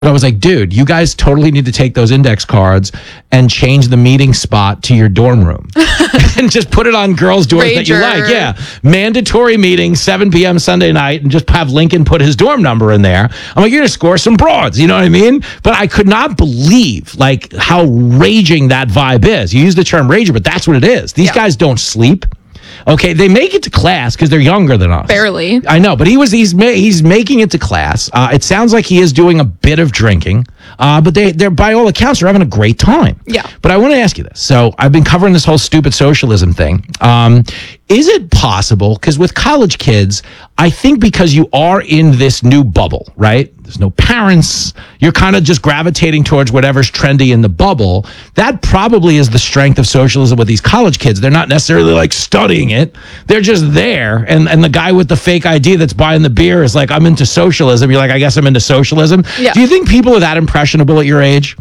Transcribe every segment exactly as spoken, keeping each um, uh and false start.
But I was like, dude, you guys totally need to take those index cards and change the meeting spot to your dorm room and just put it on girls' doors Rager. That you like. Yeah. Mandatory meeting, seven p.m. Sunday night, and just have Lincoln put his dorm number in there. I'm like, you're going to score some broads. You know what I mean? But I could not believe like how raging that vibe is. You use the term rager, but that's what it is. These yeah. guys don't sleep. Okay, they make it to class because they're younger than us. Barely. I know, but he was he's ma- he's making it to class. Uh, it sounds like he is doing a bit of drinking, uh, but they they're by all accounts are having a great time. Yeah. But I want to ask you this. So I've been covering this whole stupid socialism thing. Um, is it possible? Because with college kids, I think because you are in this new bubble, right? There's no parents. You're kind of just gravitating towards whatever's trendy in the bubble. That probably is the strength of socialism with these college kids. They're not necessarily like studying it. They're just there. And and the guy with the fake I D that's buying the beer is like, I'm into socialism. You're like, I guess I'm into socialism. Yeah. Do you think people are that impressionable at your age?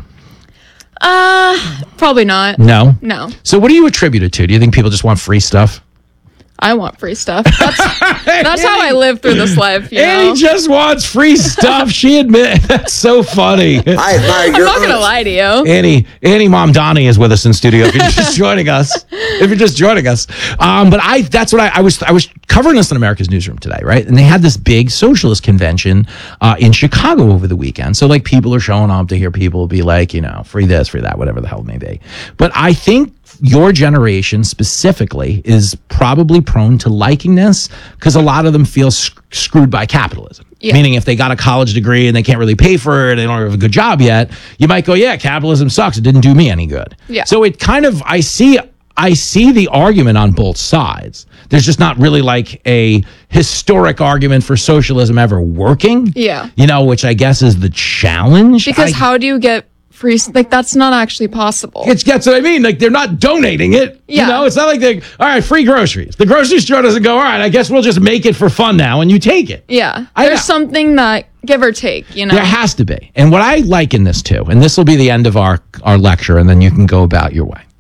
Uh, probably not. No? No. So what do you attribute it to? Do you think people just want free stuff? I want free stuff. That's, that's how I live through this life, you Annie know? just wants free stuff. She admit that's so funny. I admire I'm not going to lie to you. Annie, Annie Mom Donnie is with us in studio. If you're just joining us, if you're just joining us, um, but I that's what I, I was I was covering this in America's Newsroom today, right? And they had this big socialist convention uh, in Chicago over the weekend. So like people are showing up to hear people be like, you know, free this, free that, whatever the hell it may be. But I think your generation specifically is probably prone to liking this because a lot of them feel sc- screwed by capitalism. Yeah. Meaning if they got a college degree and they can't really pay for it, they don't have a good job yet, you might go, yeah, capitalism sucks. It didn't do me any good. Yeah. So it kind of, I see, I see the argument on both sides. There's just not really like a historic argument for socialism ever working. Yeah. You know, which I guess is the challenge. Because I, how do you get free, like that's not actually possible. It's, that's what I mean. Like they're not donating it. Yeah. You know, it's not like they, all right, free groceries. The grocery store doesn't go, all right, I guess we'll just make it for fun now and you take it. Yeah. I There's know. something that give or take, you know. There has to be. And what I like in this too, and this will be the end of our, our lecture and then you can go about your way,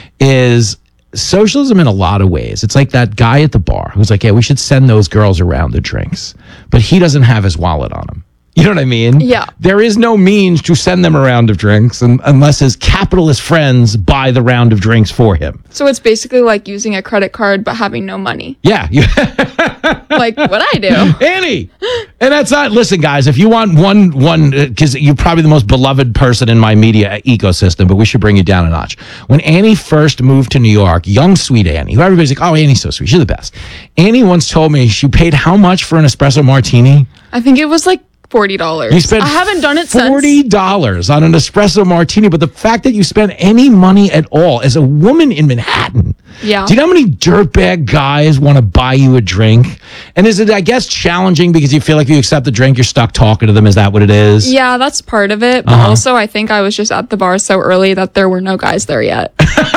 is socialism in a lot of ways. It's like that guy at the bar who's like, yeah, we should send those girls around the drinks, but he doesn't have his wallet on him. You know what I mean? Yeah. There is no means to send them a round of drinks un- unless his capitalist friends buy the round of drinks for him. So it's basically like using a credit card but having no money. Yeah. You like what I do. Annie. And that's not, listen, guys, if you want one, one, because uh, you're probably the most beloved person in my media ecosystem, but we should bring you down a notch. When Annie first moved to New York, young, sweet Annie, who everybody's like, oh, Annie's so sweet. She's the best. Annie once told me she paid how much for an espresso martini? I think it was like forty dollars. You spent I haven't done it forty dollars on an espresso martini, but the fact that you spend any money at all as a woman in Manhattan. Yeah. Do you know how many dirtbag guys want to buy you a drink? And is it, I guess, challenging because you feel like if you accept the drink, you're stuck talking to them? Is that what it is? Yeah, that's part of it. But Uh-huh. also, I think I was just at the bar so early that there were no guys there yet.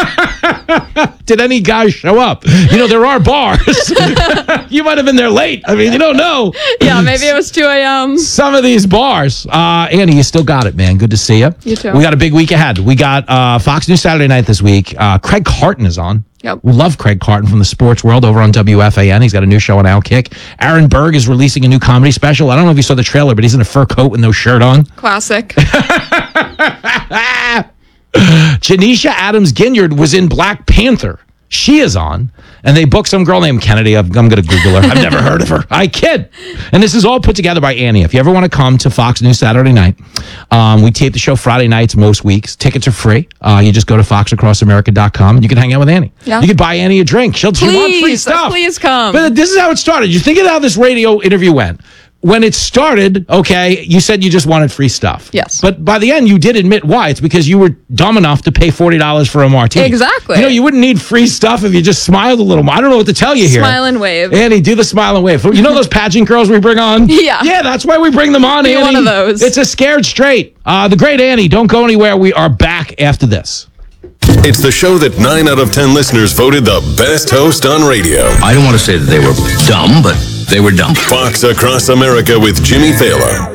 Did any guys show up? You know, there are bars. You might have been there late. I mean, you don't know. Yeah, maybe it was two a.m. Some of these bars. Uh, Annie, you still got it, man. Good to see you. You too. We got a big week ahead. We got uh, Fox News Saturday night this week. Uh, Craig Carton is on. Yep. We love Craig Carton from the sports world over on W F A N. He's got a new show on Outkick. Aaron Berg is releasing a new comedy special. I don't know if you saw the trailer, but he's in a fur coat with no shirt on. Classic. Janisha Adams Ginyard was in Black Panther. She is on. And they booked some girl named Kennedy. I'm, I'm going to Google her. I've never heard of her. I kid. And this is all put together by Annie. If you ever want to come to Fox News Saturday night, um, we tape the show Friday nights most weeks. Tickets are free. Uh, you just go to fox across america dot com and you can hang out with Annie. Yeah. You can buy Annie a drink. She'll she wants free Please, stuff. please come. But this is how it started. You think of how this radio interview went. When it started, okay, you said you just wanted free stuff. Yes. But by the end, you did admit why. It's because you were dumb enough to pay forty dollars for a martini. Exactly. You know, you wouldn't need free stuff if you just smiled a little more. I don't know what to tell you here. Smile and wave. Annie, do the smile and wave. You know those pageant girls we bring on? Yeah. Yeah, that's why we bring them on, Be Annie. one of those. It's a scared straight. Uh, the great Annie, don't go anywhere. We are back after this. It's the show that nine out of ten listeners voted the best host on radio. I don't want to say that they were dumb, but they were dumb. Fox Across America with Jimmy Thaler.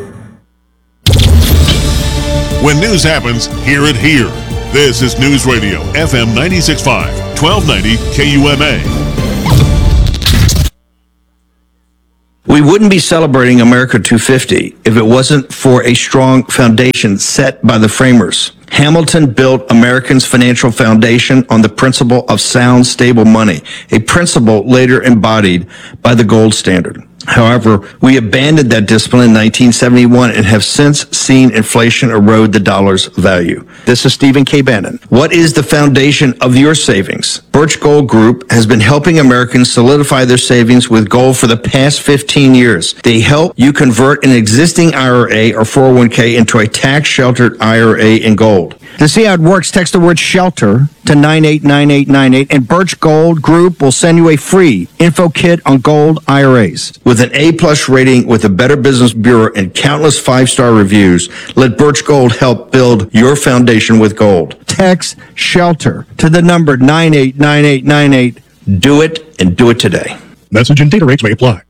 When news happens, hear it here. This is News Radio, F M ninety-six point five, twelve ninety K U M A. We wouldn't be celebrating America two fifty if it wasn't for a strong foundation set by the framers. Hamilton built Americans' financial foundation on the principle of sound, stable money, a principle later embodied by the gold standard. However, we abandoned that discipline in nineteen seventy-one and have since seen inflation erode the dollar's value. This is Stephen K. Bannon. What is the foundation of your savings? Birch Gold Group has been helping Americans solidify their savings with gold for the past fifteen years. They help you convert an existing I R A or four oh one k into a tax-sheltered I R A in gold. To see how it works, text the word SHELTER to nine eight nine eight nine eight, and Birch Gold Group will send you a free info kit on gold I R As. With an A-plus rating with the Better Business Bureau and countless five-star reviews, let Birch Gold help build your foundation with gold. Text SHELTER to the number nine eight nine eight nine eight. Do it, and do it today. Message and data rates may apply.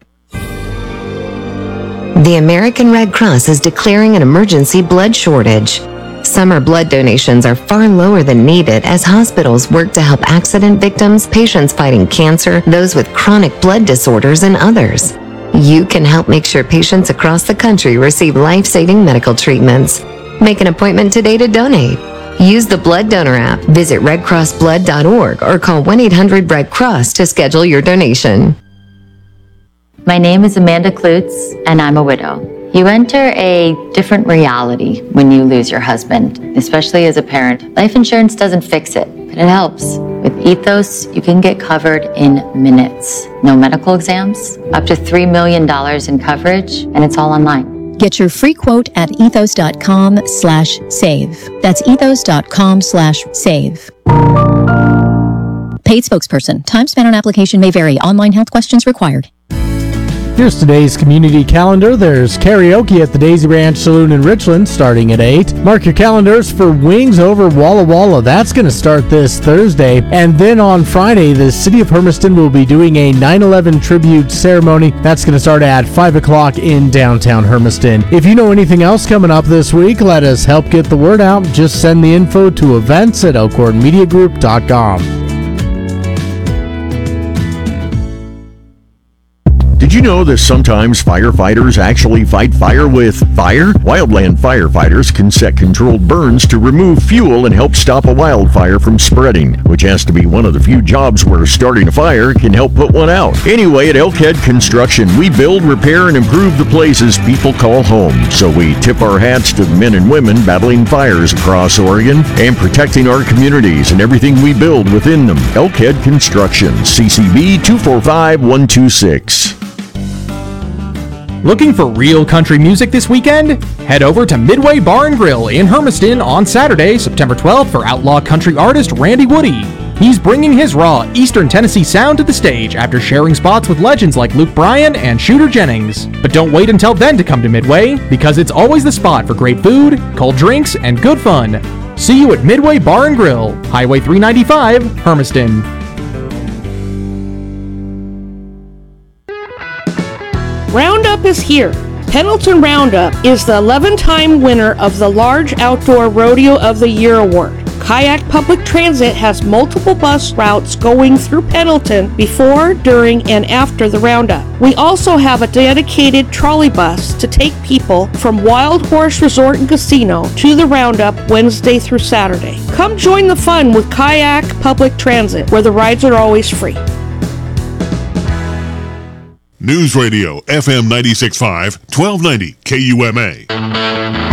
The American Red Cross is declaring an emergency blood shortage. Summer blood donations are far lower than needed as hospitals work to help accident victims, patients fighting cancer, those with chronic blood disorders, and others. You can help make sure patients across the country receive life-saving medical treatments. Make an appointment today to donate. Use the Blood Donor app, visit red cross blood dot org, or call one eight hundred red cross to schedule your donation. My name is Amanda Klutz, and I'm a widow. You enter a different reality when you lose your husband, especially as a parent. Life insurance doesn't fix it, but it helps. With Ethos, you can get covered in minutes. No medical exams, up to three million dollars in coverage, and it's all online. Get your free quote at ethos.com slash save. That's ethos.com slash save. Paid spokesperson. Time spent on application may vary. Online health questions required. Here's today's community calendar. There's karaoke at the Daisy Ranch Saloon in Richland starting at eight. Mark your calendars for Wings Over Walla Walla. That's going to start this Thursday. And then on Friday, the City of Hermiston will be doing a nine eleven tribute ceremony. That's going to start at five o'clock in downtown Hermiston. If you know anything else coming up this week, let us help get the word out. Just send the info to events at elkhorn media group dot com. Did you know that sometimes firefighters actually fight fire with fire? Wildland firefighters can set controlled burns to remove fuel and help stop a wildfire from spreading, which has to be one of the few jobs where starting a fire can help put one out. Anyway, at Elkhead Construction, we build, repair, and improve the places people call home. So we tip our hats to the men and women battling fires across Oregon and protecting our communities and everything we build within them. Elkhead Construction, C C B two four five one two six. Looking for real country music this weekend? Head over to Midway Bar and Grill in Hermiston on Saturday, September twelfth for outlaw country artist Randy Woody. He's bringing his raw Eastern Tennessee sound to the stage after sharing spots with legends like Luke Bryan and Shooter Jennings. But don't wait until then to come to Midway, because it's always the spot for great food, cold drinks, and good fun. See you at Midway Bar and Grill, Highway three ninety-five, Hermiston. Roundup is here. Pendleton Roundup is the eleven-time winner of the Large Outdoor Rodeo of the Year award. Kayak Public Transit has multiple bus routes going through Pendleton before, during, and after the Roundup. We also have a dedicated trolley bus to take people from Wild Horse Resort and Casino to the Roundup Wednesday through Saturday. Come join the fun with Kayak Public Transit, where the rides are always free. News Radio, F M ninety-six point five, twelve ninety K U M A.